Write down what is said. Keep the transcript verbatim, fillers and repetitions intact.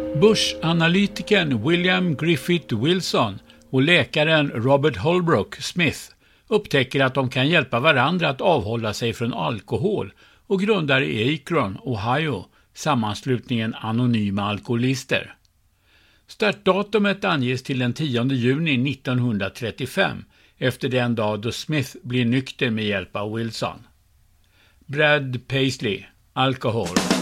Bush-analytikern William Griffith Wilson och läkaren Robert Holbrook Smith upptäcker att de kan hjälpa varandra att avhålla sig från alkohol och grundar i Akron, Ohio, sammanslutningen Anonyma Alkoholister. Startdatumet anges till den tionde juni nittonhundratrettiofem, efter den dag då Smith blir nykter med hjälp av Wilson. Brad Paisley, Alcohol.